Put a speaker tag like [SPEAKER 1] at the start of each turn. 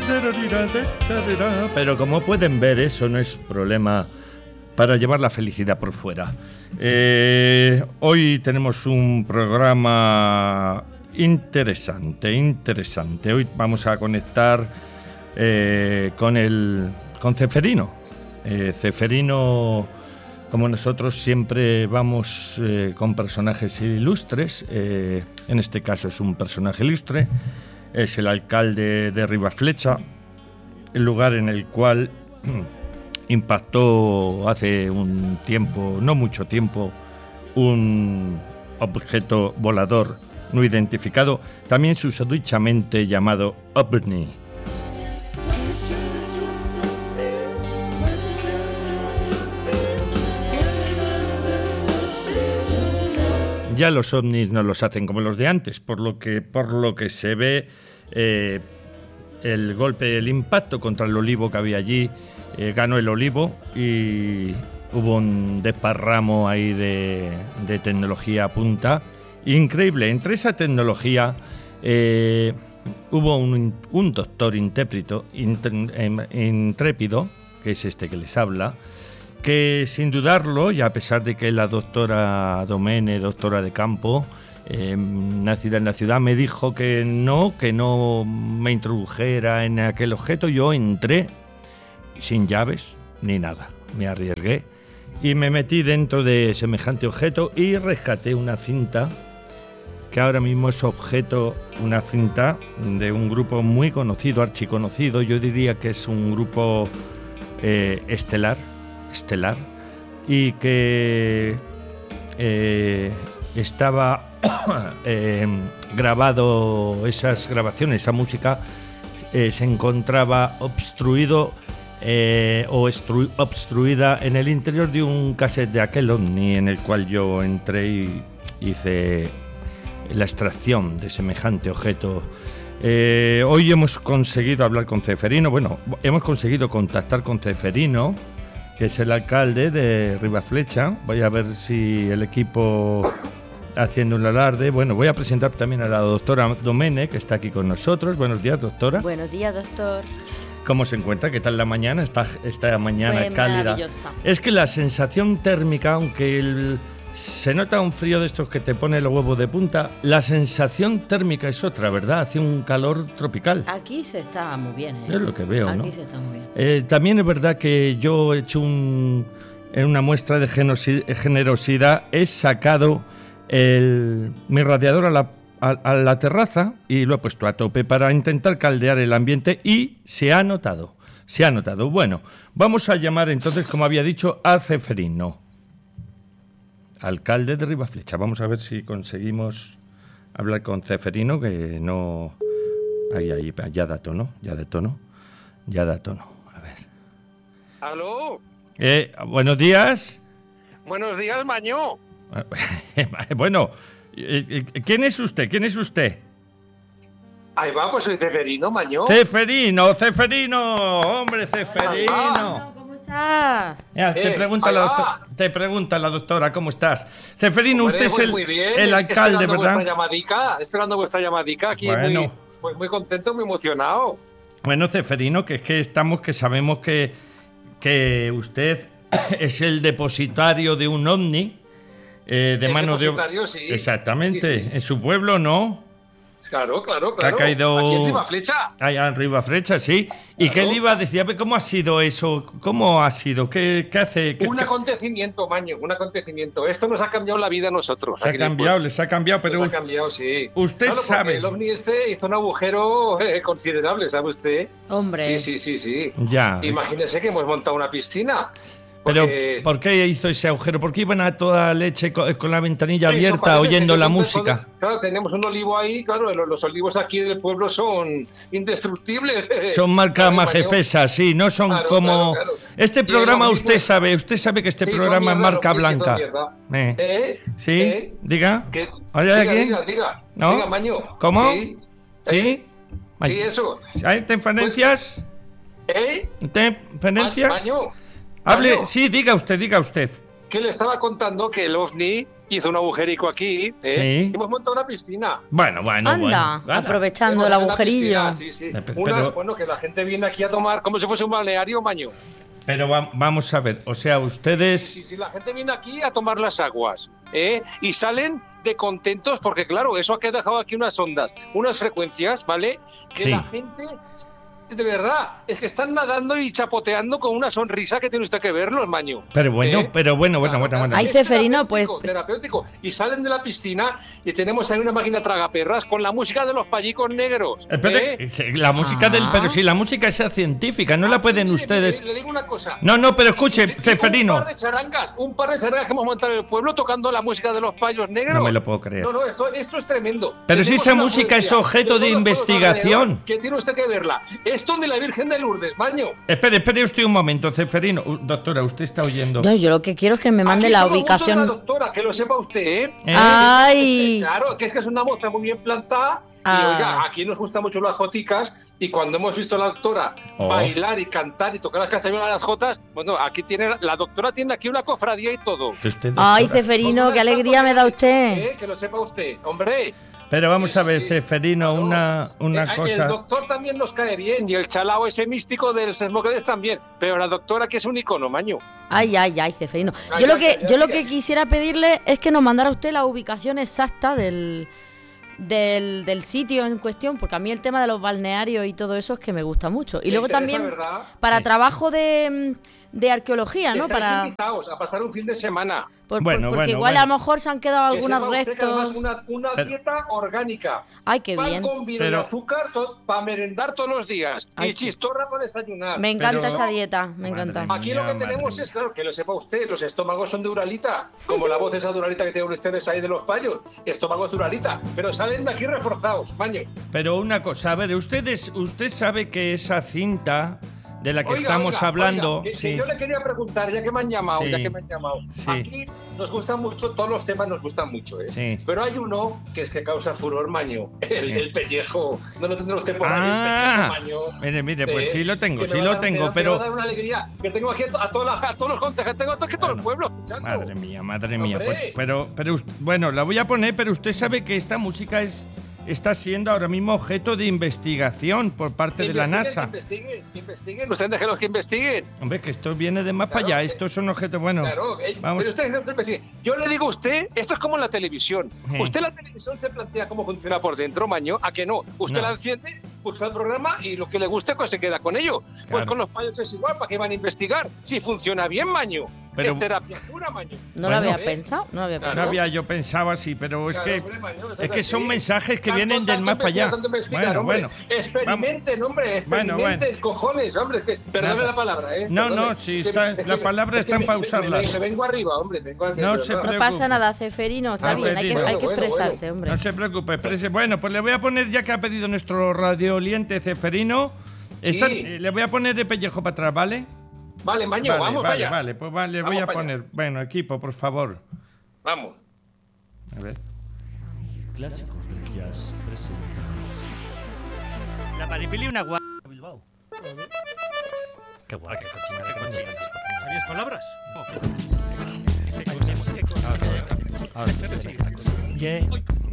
[SPEAKER 1] Pero como pueden ver, eso no es problema para llevar la felicidad por fuera. Hoy tenemos un programa interesante. Hoy vamos a conectar con Ceferino. Ceferino, como nosotros siempre vamos con personajes ilustres, en este caso es un personaje ilustre, es el alcalde de Ribaflecha, el lugar en el cual impactó hace un tiempo, no mucho tiempo, un objeto volador no identificado, también susodichamente llamado OVNI. Ya los ovnis no los hacen como los de antes, por lo que se ve, el golpe, el impacto contra el olivo que había allí, ganó el olivo y hubo un desparramo ahí de tecnología punta increíble. Entre esa tecnología hubo un doctor intrépido, que es este que les habla, que sin dudarlo, y a pesar de que la doctora Domene, doctora de campo, nacida en la ciudad, me dijo que no me introdujera en aquel objeto, yo entré sin llaves ni nada, me arriesgué y me metí dentro de semejante objeto y rescaté una cinta que ahora mismo es objeto, una cinta de un grupo muy conocido, archiconocido, yo diría que es un grupo estelar, y que estaba grabado, esas grabaciones, esa música se encontraba obstruida en el interior de un cassette de aquel ovni en el cual yo entré y hice la extracción de semejante objeto. Hoy hemos conseguido hablar con Ceferino, hemos conseguido contactar con Ceferino, que es el alcalde de Ribaflecha. Voy a ver si el equipo haciendo un alarde. Voy a presentar también a la doctora Domene, que está aquí con nosotros. Buenos días, doctora.
[SPEAKER 2] Buenos días, doctor.
[SPEAKER 1] ¿Cómo se encuentra? ¿Qué tal la mañana? Esta mañana
[SPEAKER 2] pues
[SPEAKER 1] cálida.
[SPEAKER 2] Maravillosa.
[SPEAKER 1] Es que la sensación térmica, aunque se nota un frío de estos que te pone los huevos de punta, la sensación térmica es otra, ¿verdad? Hace un calor tropical.
[SPEAKER 2] Aquí se está muy bien, ¿eh?
[SPEAKER 1] Es lo que veo,
[SPEAKER 2] Aquí
[SPEAKER 1] ¿no?
[SPEAKER 2] se está muy bien.
[SPEAKER 1] También es verdad que yo he hecho en una muestra de generosidad, he sacado mi radiador a la terraza y lo he puesto a tope para intentar caldear el ambiente y se ha notado. Bueno, vamos a llamar entonces, como había dicho, a Ceferino, alcalde de Ribaflecha. Vamos a ver si conseguimos hablar con Ceferino, que no... Ahí, ya da tono. A ver.
[SPEAKER 3] ¿Aló?
[SPEAKER 1] Buenos días.
[SPEAKER 3] Buenos días, Mañó.
[SPEAKER 1] Bueno, ¿quién es usted?
[SPEAKER 3] Ahí va, pues soy Ceferino, Mañó.
[SPEAKER 1] Ceferino, hombre, Ceferino.
[SPEAKER 2] ¿Cómo estás?
[SPEAKER 1] Mira, te pregunta la doctora, ¿cómo estás? Ceferino,
[SPEAKER 3] Hombre,
[SPEAKER 1] usted es
[SPEAKER 3] muy bien.
[SPEAKER 1] el alcalde, ¿verdad?
[SPEAKER 3] Esperando vuestra llamadica aquí,
[SPEAKER 1] bueno.
[SPEAKER 3] muy contento, muy emocionado.
[SPEAKER 1] Bueno, Ceferino, que sabemos que usted es el depositario de un ovni de mano de...
[SPEAKER 3] Sí.
[SPEAKER 1] Exactamente,
[SPEAKER 3] Sí.
[SPEAKER 1] En su pueblo, ¿no?
[SPEAKER 3] Claro.
[SPEAKER 1] Que ha caído...
[SPEAKER 3] Aquí en Ribaflecha.
[SPEAKER 1] Allá en Ribaflecha, sí. Claro. ¿Y qué le iba a decir? ¿Cómo ha sido eso? ¿Cómo ha sido? ¿Qué hace?
[SPEAKER 3] Un acontecimiento, Maño, un acontecimiento. Esto nos ha cambiado la vida a nosotros.
[SPEAKER 1] Les ha cambiado, pero...
[SPEAKER 3] Nos ha cambiado, sí.
[SPEAKER 1] Usted sabe...
[SPEAKER 3] El ovni hizo un agujero considerable, ¿sabe usted?
[SPEAKER 2] Hombre.
[SPEAKER 3] Sí.
[SPEAKER 1] Ya.
[SPEAKER 3] Imagínese que hemos montado una piscina.
[SPEAKER 1] Pero, ¿por qué hizo ese agujero? ¿Por qué iban a toda leche con la ventanilla abierta oyendo la música?
[SPEAKER 3] Claro, tenemos un olivo ahí, claro, los olivos aquí del pueblo son indestructibles.
[SPEAKER 1] Son marca majefesa, sí, no son como...
[SPEAKER 3] Claro.
[SPEAKER 1] Este programa usted sabe que este programa es marca blanca. ¿Sí? Diga.
[SPEAKER 3] Diga.
[SPEAKER 1] ¿No?
[SPEAKER 3] Diga, Maño.
[SPEAKER 1] ¿Cómo?
[SPEAKER 3] Sí.
[SPEAKER 1] ¿Sí?
[SPEAKER 3] Sí, eso.
[SPEAKER 1] ¿Hay interferencias? ¿Interferencias?
[SPEAKER 3] Maño.
[SPEAKER 1] Hable, sí, diga usted.
[SPEAKER 3] Que le estaba contando que el ovni hizo un agujerico aquí,
[SPEAKER 1] Sí.
[SPEAKER 3] y hemos montado una piscina.
[SPEAKER 1] Bueno.
[SPEAKER 2] Anda,
[SPEAKER 1] Gana.
[SPEAKER 2] aprovechando el
[SPEAKER 3] Hemos hecho una
[SPEAKER 2] agujerillo.
[SPEAKER 3] piscina, sí.
[SPEAKER 1] Pero-
[SPEAKER 3] Bueno, que la gente viene aquí a tomar como si fuese un balneario, maño.
[SPEAKER 1] Pero vamos a ver, o sea, ustedes...
[SPEAKER 3] Sí, la gente viene aquí a tomar las aguas, y salen de contentos porque, claro, eso ha dejado aquí unas ondas, unas frecuencias, ¿vale? Que
[SPEAKER 1] Sí.
[SPEAKER 3] la gente, de verdad, es que están nadando y chapoteando con una sonrisa que tiene usted que verlos, maño.
[SPEAKER 1] Pero bueno.
[SPEAKER 3] Claro.
[SPEAKER 2] Ay,
[SPEAKER 3] Es
[SPEAKER 2] Ceferino,
[SPEAKER 3] terapéutico. Y salen de la piscina y tenemos ahí una máquina tragaperras con la música de los pallicos negros.
[SPEAKER 1] Espérate, la música del... Pero si la música es científica, no la pueden ustedes...
[SPEAKER 3] Le digo una cosa.
[SPEAKER 1] No, pero escuche, Ceferino.
[SPEAKER 3] Un par de charangas que hemos montado en el pueblo tocando la música de los payos negros.
[SPEAKER 1] No me lo puedo creer.
[SPEAKER 3] No, esto es tremendo.
[SPEAKER 1] Pero si
[SPEAKER 3] Tenemos
[SPEAKER 1] esa
[SPEAKER 3] una
[SPEAKER 1] música es
[SPEAKER 3] poesía
[SPEAKER 1] objeto de
[SPEAKER 3] todos los pueblos
[SPEAKER 1] investigación.
[SPEAKER 3] alrededor, que tiene usted que verla. Esto de la Virgen de Lourdes, maño.
[SPEAKER 1] Espere usted un momento, Ceferino. Doctora, usted está oyendo.
[SPEAKER 2] No, yo lo que quiero es que me mande
[SPEAKER 3] Aquí
[SPEAKER 2] la
[SPEAKER 3] somos muchos de la
[SPEAKER 2] ubicación.
[SPEAKER 3] doctora, que lo sepa usted, ¿eh?
[SPEAKER 2] Ay,
[SPEAKER 3] Claro, que es una moza muy bien plantada. Y
[SPEAKER 2] Ah.
[SPEAKER 3] oiga, aquí nos gustan mucho las joticas. Y cuando hemos visto a la doctora bailar y cantar y tocar las castañuelas a las jotas, bueno, aquí tiene la doctora tiene aquí una cofradía y todo.
[SPEAKER 1] Que usted,
[SPEAKER 2] ay,
[SPEAKER 1] doctora.
[SPEAKER 2] Ceferino, qué alegría me da usted.
[SPEAKER 3] Que lo sepa usted, hombre.
[SPEAKER 1] Pero vamos a ver, Ceferino,
[SPEAKER 3] Claro.
[SPEAKER 1] una
[SPEAKER 3] El
[SPEAKER 1] cosa...
[SPEAKER 3] doctor también nos cae bien y el chalao ese místico del Sesmócrates también. Pero la doctora que es un icono, maño.
[SPEAKER 2] Ay, Ceferino.
[SPEAKER 3] Ay,
[SPEAKER 2] Yo lo
[SPEAKER 3] ay,
[SPEAKER 2] que
[SPEAKER 3] ay,
[SPEAKER 2] yo lo
[SPEAKER 3] ay.
[SPEAKER 2] que quisiera pedirle es que nos mandara usted la ubicación exacta del sitio en cuestión, porque a mí el tema de los balnearios y todo eso es que me gusta mucho. Y
[SPEAKER 3] ¿Le
[SPEAKER 2] luego
[SPEAKER 3] interesa,
[SPEAKER 2] también
[SPEAKER 3] verdad?
[SPEAKER 2] para
[SPEAKER 1] Sí.
[SPEAKER 2] trabajo de arqueología, ¿no?
[SPEAKER 3] Estáis
[SPEAKER 2] Para
[SPEAKER 3] invitados a pasar un fin de semana.
[SPEAKER 2] porque igual a lo mejor se han quedado
[SPEAKER 3] Que
[SPEAKER 2] algunos
[SPEAKER 3] sepa usted que además
[SPEAKER 2] restos.
[SPEAKER 3] una
[SPEAKER 1] Pero-
[SPEAKER 3] dieta orgánica.
[SPEAKER 2] Ay, qué
[SPEAKER 3] Pan
[SPEAKER 2] bien.
[SPEAKER 3] con vino
[SPEAKER 1] Pero-
[SPEAKER 3] y azúcar para merendar todos los días.
[SPEAKER 2] Ay,
[SPEAKER 3] y chistorra para desayunar.
[SPEAKER 2] Me encanta
[SPEAKER 1] Pero-
[SPEAKER 2] esa dieta, me
[SPEAKER 1] Madre
[SPEAKER 2] encanta.
[SPEAKER 1] mía.
[SPEAKER 3] Aquí lo que
[SPEAKER 1] Madre
[SPEAKER 3] tenemos
[SPEAKER 1] mía.
[SPEAKER 3] es, claro, que lo sepa usted, los estómagos son de Uralita, como la voz esa de Uralita que tienen ustedes ahí de los payos, estómagos de Uralita, pero salen de aquí reforzados, maño.
[SPEAKER 1] Pero una cosa, a ver, usted sabe que esa cinta de la que
[SPEAKER 3] Oiga,
[SPEAKER 1] estamos
[SPEAKER 3] oiga,
[SPEAKER 1] hablando...
[SPEAKER 3] oiga, que
[SPEAKER 1] sí.
[SPEAKER 3] yo le quería preguntar, ya que me han llamado,
[SPEAKER 1] Sí.
[SPEAKER 3] Sí.
[SPEAKER 1] Sí.
[SPEAKER 3] Aquí nos gustan mucho, todos los temas nos gustan mucho, ¿eh?
[SPEAKER 1] Sí.
[SPEAKER 3] Pero hay uno que es que causa furor, maño, el pellejo. No lo tendrá usted por
[SPEAKER 1] Ah,
[SPEAKER 3] ahí, el pellejo, maño.
[SPEAKER 1] mire, pues sí lo tengo,
[SPEAKER 3] que me va a dar- me va
[SPEAKER 1] pero...
[SPEAKER 3] a dar una alegría, que tengo aquí a todos los concejales, tengo aquí todo el
[SPEAKER 1] Bueno,
[SPEAKER 3] pueblo escuchando.
[SPEAKER 1] Madre mía,
[SPEAKER 3] Hombre.
[SPEAKER 1] pues, pero bueno, la voy a poner, pero usted sabe que esta música está siendo ahora mismo objeto de investigación por parte de la NASA.
[SPEAKER 3] Investiguen, ustedes déjenlos que investiguen.
[SPEAKER 1] Hombre, que esto viene de más
[SPEAKER 3] Claro,
[SPEAKER 1] para allá, esto es un objeto bueno.
[SPEAKER 3] Claro,
[SPEAKER 1] vamos.
[SPEAKER 3] pero ustedes investiguen. Yo le digo a usted, esto es como en la televisión.
[SPEAKER 1] Sí.
[SPEAKER 3] Usted la televisión se plantea cómo funciona por dentro, maño, ¿a que no? Usted
[SPEAKER 1] No.
[SPEAKER 3] la enciende, busca el programa y lo que le guste, pues se queda con ello. Pues
[SPEAKER 1] Claro.
[SPEAKER 3] con los payos es igual, ¿para qué van a investigar? Si funciona bien, maño.
[SPEAKER 1] Pero-
[SPEAKER 3] Es terapia pura, maño.
[SPEAKER 2] No lo
[SPEAKER 1] Bueno,
[SPEAKER 2] había pensado, no lo había
[SPEAKER 3] Claro.
[SPEAKER 1] No
[SPEAKER 2] pensado.
[SPEAKER 1] había yo pensado así, pero es
[SPEAKER 3] Claro,
[SPEAKER 1] que
[SPEAKER 3] hombre, maño, eso
[SPEAKER 1] es que
[SPEAKER 3] así.
[SPEAKER 1] son mensajes que
[SPEAKER 3] Tanto-
[SPEAKER 1] vienen del
[SPEAKER 3] tanto
[SPEAKER 1] más para allá.
[SPEAKER 3] investigar, tanto investigar, hombre. Experimenten, hombre,
[SPEAKER 1] Bueno,
[SPEAKER 3] experimenten, cojones, hombre. Perdóname
[SPEAKER 1] Nada.
[SPEAKER 3] la palabra, ¿eh?
[SPEAKER 1] No,
[SPEAKER 3] Perdone.
[SPEAKER 1] sí,
[SPEAKER 3] Es que-
[SPEAKER 1] está-
[SPEAKER 3] es que
[SPEAKER 1] la
[SPEAKER 3] me-
[SPEAKER 1] palabra
[SPEAKER 3] es que
[SPEAKER 1] están para usarlas.
[SPEAKER 3] Me vengo arriba, hombre. Vengo arriba,
[SPEAKER 1] No
[SPEAKER 3] de
[SPEAKER 1] se
[SPEAKER 3] verdad.
[SPEAKER 2] No pasa nada, Ceferino, está
[SPEAKER 1] Ah,
[SPEAKER 2] bien, hay que
[SPEAKER 1] bueno,
[SPEAKER 2] expresarse, hombre.
[SPEAKER 1] No se preocupe, exprese. Bueno, pues le voy a poner, ya que ha pedido nuestro radioliente Ceferino,
[SPEAKER 3] Sí.
[SPEAKER 1] le voy a poner el pellejo para atrás, ¿vale?
[SPEAKER 3] Vale, maño, vamos
[SPEAKER 1] vale,
[SPEAKER 3] allá.
[SPEAKER 1] pues le voy
[SPEAKER 3] Vamos
[SPEAKER 1] a
[SPEAKER 3] para
[SPEAKER 1] poner. Bueno, equipo, por favor.
[SPEAKER 3] Vamos.
[SPEAKER 1] A ver.
[SPEAKER 4] Clásicos del Jazz presenta
[SPEAKER 1] La Maripili una guapa.
[SPEAKER 4] Bilbao. Qué guay, qué cochina. ¿Sabías palabras?
[SPEAKER 1] Yeah.